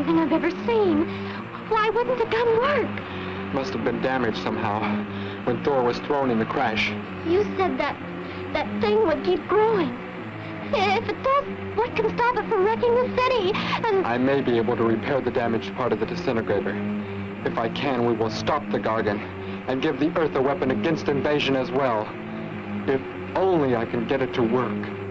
anything I've ever seen. Why wouldn't the gun work? Must have been damaged somehow when Thor was thrown in the crash. You said that thing would keep growing. If it does, what can stop it from wrecking the city? And I may be able to repair the damaged part of the disintegrator. If I can, we will stop the Gargan and give the Earth a weapon against invasion as well. If only I can get it to work.